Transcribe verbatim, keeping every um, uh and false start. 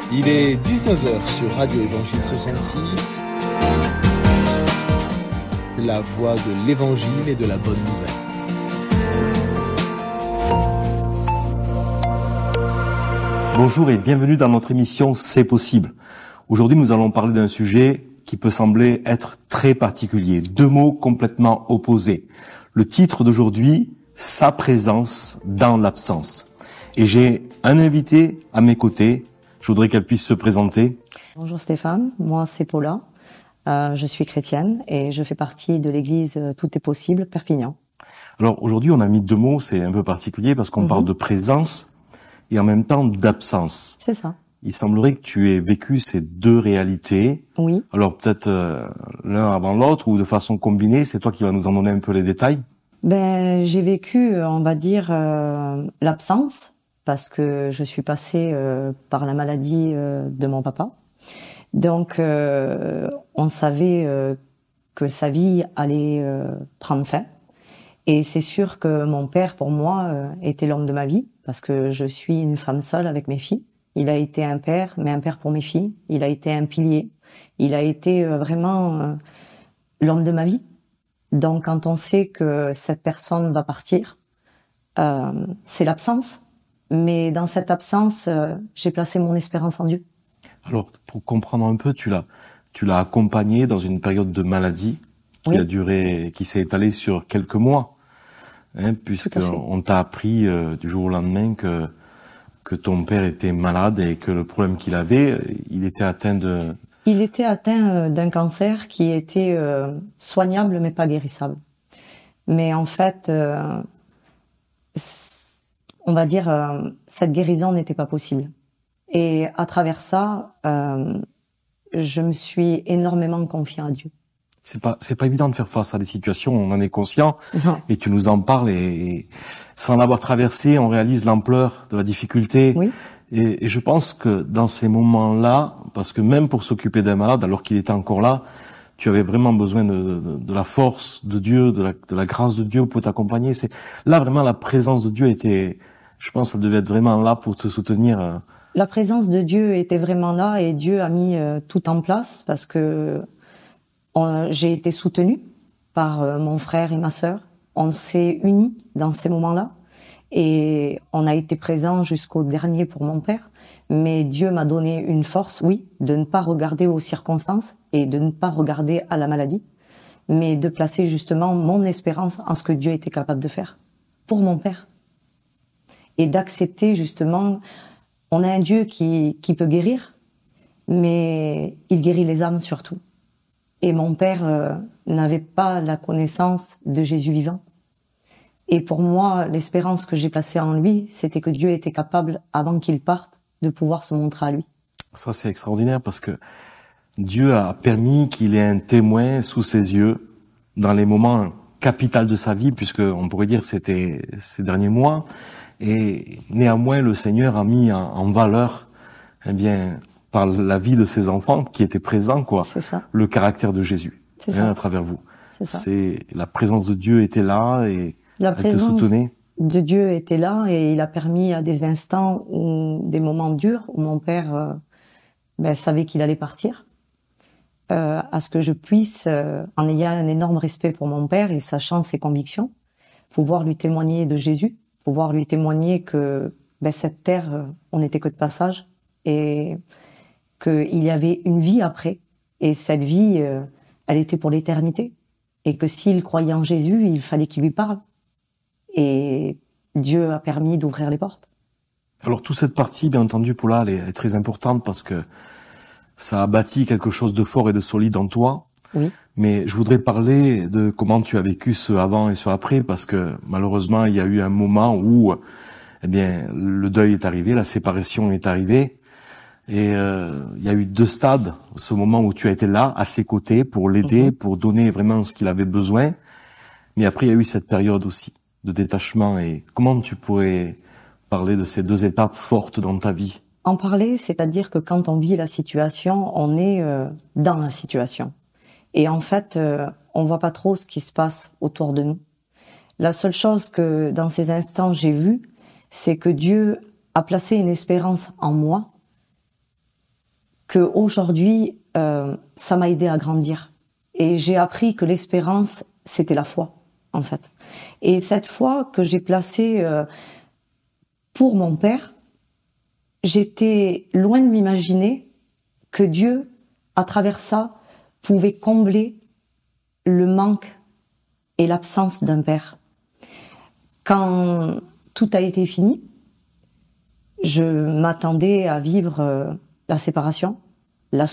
Il est dix-neuf heures sur Radio Évangile soixante-six, la voix de l'Évangile et de la bonne nouvelle. Bonjour et bienvenue dans notre émission C'est possible. Aujourd'hui, nous allons parler d'un sujet qui peut sembler être très particulier. Deux mots complètement opposés. Le titre d'aujourd'hui, sa présence dans l'absence. Et j'ai un invité à mes côtés. Je voudrais qu'elle puisse se présenter. Bonjour Stéphane, moi c'est Paula. Euh, je suis chrétienne et je fais partie de l'église Tout est possible, Perpignan. Alors aujourd'hui, on a mis deux mots, c'est un peu particulier parce qu'on mm-hmm. parle de présence et en même temps d'absence. C'est ça. Il semblerait que tu aies vécu ces deux réalités. Oui. Alors peut-être euh, l'un avant l'autre ou de façon combinée, c'est toi qui vas nous en donner un peu les détails. Ben, j'ai vécu, on va dire, euh, l'absence, parce que je suis passée euh, par la maladie euh, de mon papa. Donc, euh, on savait euh, que sa vie allait euh, prendre fin. Et c'est sûr que mon père, pour moi, euh, était l'homme de ma vie, parce que je suis une femme seule avec mes filles. Il a été un père, mais un père pour mes filles. Il a été un pilier. Il a été euh, vraiment euh, l'homme de ma vie. Donc, quand on sait que cette personne va partir, euh, c'est l'absence. Mais dans cette absence, euh, j'ai placé mon espérance en Dieu. Alors, pour comprendre un peu, tu l'as, tu l'as accompagné dans une période de maladie qui oui. a duré, qui s'est étalée sur quelques mois, hein, puisqu'on t'a appris euh, du jour au lendemain que que ton père était malade et que le problème qu'il avait, il était atteint de... Il était atteint d'un cancer qui était euh, soignable mais pas guérissable. Mais en fait, euh, on va dire, euh, cette guérison n'était pas possible. Et à travers ça, euh, je me suis énormément confiée à Dieu. C'est pas, c'est pas évident de faire face à des situations, on en est conscient, non. Et tu nous en parles, et, et sans l'avoir traversé, on réalise l'ampleur de la difficulté. Oui. Et, et je pense que dans ces moments-là, parce que même pour s'occuper d'un malade, alors qu'il était encore là, tu avais vraiment besoin de, de, de la force de Dieu, de la, de la grâce de Dieu pour t'accompagner. C'est là vraiment la présence de Dieu était, je pense, qu'elle devait être vraiment là pour te soutenir. La présence de Dieu était vraiment là et Dieu a mis euh, tout en place parce que on, j'ai été soutenue par euh, mon frère et ma sœur. On s'est unis dans ces moments-là et on a été présents jusqu'au dernier pour mon père. Mais Dieu m'a donné une force, oui, de ne pas regarder aux circonstances et de ne pas regarder à la maladie, mais de placer justement mon espérance en ce que Dieu était capable de faire pour mon père. Et d'accepter justement, on a un Dieu qui, qui peut guérir, mais il guérit les âmes surtout. Et mon père euh, n'avait pas la connaissance de Jésus vivant. Et pour moi, l'espérance que j'ai placée en lui, c'était que Dieu était capable, avant qu'il parte, de pouvoir se montrer à lui. Ça, c'est extraordinaire parce que Dieu a permis qu'il ait un témoin sous ses yeux dans les moments capitaux de sa vie, puisque on pourrait dire c'était ces derniers mois. Et néanmoins, le Seigneur a mis en, en valeur, eh bien, par la vie de ses enfants qui étaient présents, quoi, c'est ça. Le caractère de Jésus, c'est hein, ça. à travers vous. C'est ça. C'est la présence de Dieu était là et la elle te soutenait. De Dieu était là et il a permis à des instants ou des moments durs où mon père euh, ben, savait qu'il allait partir, euh, à ce que je puisse, euh, en ayant un énorme respect pour mon père et sachant ses convictions, pouvoir lui témoigner de Jésus, pouvoir lui témoigner que ben, cette terre, euh, on n'était que de passage et qu'il y avait une vie après et cette vie, euh, elle était pour l'éternité et que s'il croyait en Jésus, il fallait qu'il lui parle. Et Dieu a permis d'ouvrir les portes. Alors toute cette partie, bien entendu, Paula, elle est, elle est très importante parce que ça a bâti quelque chose de fort et de solide en toi. Oui. Mais je voudrais parler de comment tu as vécu ce avant et ce après, parce que malheureusement, il y a eu un moment où, eh bien, le deuil est arrivé, la séparation est arrivée, et euh, il y a eu deux stades. Ce moment où tu as été là, à ses côtés, pour l'aider, mm-hmm. pour donner vraiment ce qu'il avait besoin. Mais après, il y a eu cette période aussi de détachement. Et comment tu pourrais parler de ces deux étapes fortes dans ta vie? En parler, c'est-à-dire que quand on vit la situation, on est euh, dans la situation. Et en fait, euh, on voit pas trop ce qui se passe autour de nous. La seule chose que dans ces instants j'ai vue, c'est que Dieu a placé une espérance en moi que aujourd'hui, euh, ça m'a aidé à grandir. Et j'ai appris que l'espérance, c'était la foi, en fait. Et cette foi que j'ai placée euh, pour mon père, j'étais loin de m'imaginer que Dieu, à travers ça, pouvait combler le manque et l'absence d'un père. Quand tout a été fini, je m'attendais à vivre euh, la séparation.